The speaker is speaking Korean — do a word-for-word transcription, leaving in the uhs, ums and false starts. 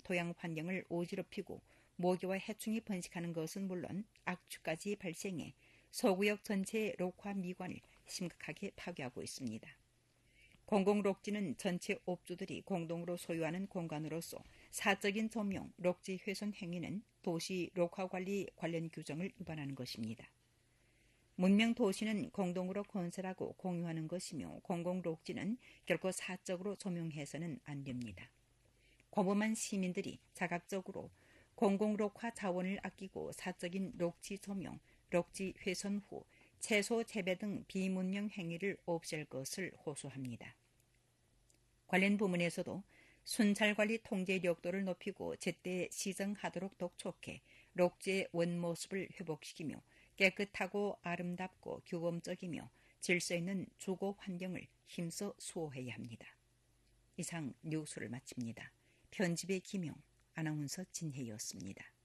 토양 환경을 오지럽히고 모기와 해충이 번식하는 것은 물론 악취까지 발생해 소구역 전체의 녹화 미관을 심각하게 파괴하고 있습니다. 공공록지는 전체 업주들이 공동으로 소유하는 공간으로서 사적인 점용, 녹지 훼손 행위는 도시 녹화관리 관련 규정을 위반하는 것입니다. 문명 도시는 공동으로 건설하고 공유하는 것이며 공공록지는 결코 사적으로 점용해서는 안 됩니다. 과범한 시민들이 자각적으로 공공록화 자원을 아끼고 사적인 녹지 점용, 녹지 훼손 후 채소 재배 등 비문명 행위를 없앨 것을 호소합니다. 관련 부문에서도 순찰관리 통제力도를 높이고 제때 시정하도록 독촉해 녹지의 원모습을 회복시키며 깨끗하고 아름답고 규범적이며 질서 있는 주거 환경을 힘써 수호해야 합니다. 이상 뉴스를 마칩니다. 편집의 김용, 아나운서 진혜였습니다.